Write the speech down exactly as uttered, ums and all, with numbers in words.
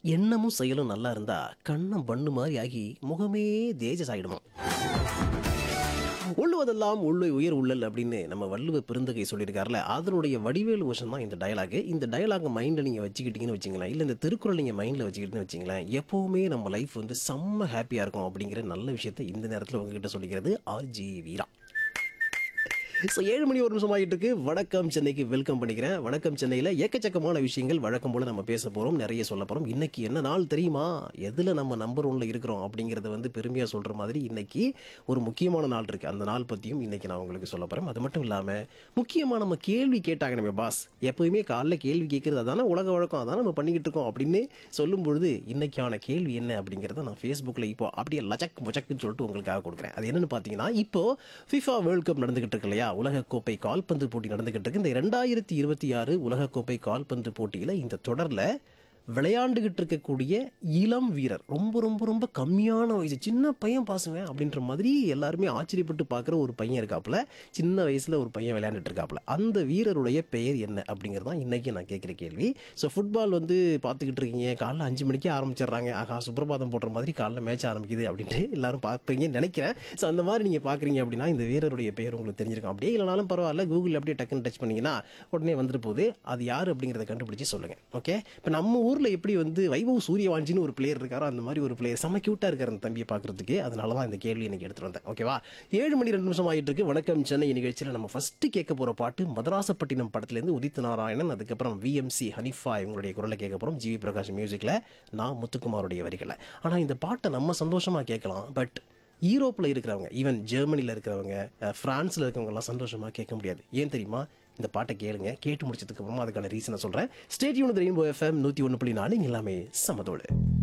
எண்ணமும் செயலும் நல்லா இருந்தா கண்ணம் பண்ணு மாதிரி ஆகி முகமே தேஜஸ் ஆயிடுமா. உள்ளுவதெல்லாம் உள்ளே உயர் உள்ளல் அப்படின்னு நம்ம வள்ளுவ பெருந்தகை சொல்லியிருக்காருல, அதனுடைய வடிவேலு வருஷன் தான் இந்த டயலாக். இந்த டயலாக் மைண்டில் நீங்கள் வச்சுக்கிட்டீங்கன்னு வச்சுங்களேன், இல்லை இந்த திருக்குறள் நீங்கள் மைண்டில் வச்சுக்கிட்டீங்கன்னு வச்சுங்களேன், எப்போவுமே நம்ம லைஃப் வந்து செம்ம ஹாப்பியாக இருக்கும் அப்படிங்கிற நல்ல விஷயத்தை இந்த நேரத்தில் உங்ககிட்ட சொல்லிக்கிறது ஆர்ஜி வீரா. ஸோ ஏழு மணி ஒரு நிமிஷம் ஆகிட்டு இருக்கு. வணக்கம் சென்னைக்கு வெல்கம் பண்ணிக்கிறேன். வணக்கம் சென்னையில் எக்கச்சக்கமான விஷயங்கள் வழக்கம் போல் நம்ம பேச போகிறோம், நிறைய சொல்ல போகிறோம். இன்னைக்கு என்ன நாள் தெரியுமா? எதில் நம்ம நம்பர் ஒன்ல இருக்கிறோம் அப்படிங்கிறத வந்து பெருமையாக சொல்கிற மாதிரி இன்னைக்கு ஒரு முக்கியமான நாள் இருக்குது. அந்த நாள் பற்றியும் இன்னைக்கு நான் உங்களுக்கு சொல்ல போகிறேன். அது மட்டும் இல்லாமல் முக்கியமாக நம்ம கேள்வி கேட்டாங்க நம்ம பாஸ் எப்போயுமே காலைல கேள்வி கேட்குறது அதான உலக வழக்கம், அதான் நம்ம பண்ணிக்கிட்டு இருக்கோம் அப்படின்னு சொல்லும் பொழுது இன்னைக்கான கேள்வி என்ன அப்படிங்கிறத நான் ஃபேஸ்புக்கில் இப்போ அப்படியே லச்சக் முச்சக்குன்னு சொல்லிட்டு உங்களுக்காக கொடுக்குறேன். அது என்னென்னு பார்த்தீங்கன்னா, இப்போ ஃபிஃபா வேர்ல்டு கப் நடந்துகிட்டு இருக்கு இல்லையா, உலகக்கோப்பை கால்பந்து போட்டி நடந்துகிட்டு இருக்கு. இந்த இரண்டாயிரத்தி இருபத்தி ஆறு உலகக்கோப்பை கால்பந்து போட்டியில் இந்த தொடரில் விளையாண்டுகிட்டு இருக்கக்கூடிய இளம் வீரர், ரொம்ப ரொம்ப ரொம்ப கம்மியான வயசு, சின்ன பையன் பாசுங்க அப்படின்ற மாதிரி எல்லாருமே ஆச்சரியப்பட்டு பார்க்குற ஒரு பையன் இருக்காப்புல. சின்ன வயசில் ஒரு பையன் விளையாண்டுட்டு இருக்காப்புல. அந்த வீரருடைய பெயர் என்ன அப்படிங்கிறது தான் இன்றைக்கி நான் கேட்குற கேள்வி. ஸோ ஃபுட்பால் வந்து பார்த்துக்கிட்டு இருக்கீங்க, காலைல அஞ்சு மணிக்கே ஆரம்பிச்சிடுறாங்க. ஆகா, சுப்பிரபாதம் போடுற மாதிரி காலைல மேட்ச் ஆரம்பிக்குது அப்படின்ட்டு எல்லாரும் பார்ப்பீங்கன்னு நினைக்கிறேன். ஸோ அந்த மாதிரி நீங்கள் பார்க்குறீங்க அப்படின்னா இந்த வீரருடைய பெயர் உங்களுக்கு தெரிஞ்சிருக்கும். அப்படியே இல்லைனாலும் பரவாயில்ல, கூகுள் அப்படியே டக்குன்னு டச் பண்ணிங்கன்னா உடனே வந்துட்டு போகுது. அது யார் அப்படிங்கிறத கண்டுபிடிச்சி சொல்லுங்கள். ஓகே, இப்போ நம்ம ஊர் ஊரில் எப்படி வந்து வைபவ் சூரியவாஞ்சின்னு ஒரு பிளேயர் இருக்காரோ அந்த மாதிரி ஒரு பிளேயர் செம்ம கியூட்டாக இருக்கார் அந்த தம்பியை பார்க்குறதுக்கு. அதனால தான் இந்த கேள்வி எனக்கு எடுத்துகிட்டு வந்தேன். ஓகேவா, ஏழு மணி ரெண்டு நிமிஷம் ஆகிட்டு இருக்கு. வணக்கம் சென்னை நிகழ்ச்சியில் நம்ம ஃபஸ்ட்டு கேட்க போகிற பாட்டு மதராசப்பட்டினம் படத்துலேருந்து உதித் நாராயணன், அதுக்கப்புறம் விஎம்சி ஹனிஃபா இவங்களுடைய குரலை கேட்க போகிறோம். ஜிவி பிரகாஷ் மியூசிக்கில், நான் முத்துக்குமாருடைய வரிகளை. ஆனால் இந்த பாட்டை நம்ம சந்தோஷமாக கேட்கலாம், பட் யூரோப்பில் இருக்கிறவங்க, ஈவன் ஜெர்மனியில் இருக்கிறவங்க, ஃப்ரான்ஸில் இருக்கிறவங்கலாம் சந்தோஷமாக கேட்க முடியாது. ஏன் தெரியுமா? இந்த பாட்டை கேளுங்க. கேட்டு முடிச்சதுக்கு அப்புறமா அதுக்கான ரீசனை சொல்கிறேன். ஸ்டேட் யூனிட் ரெயின்போ எஃப்எம் நூற்றி ஒன்று புள்ளி நாலு எல்லாமே சமதோடு.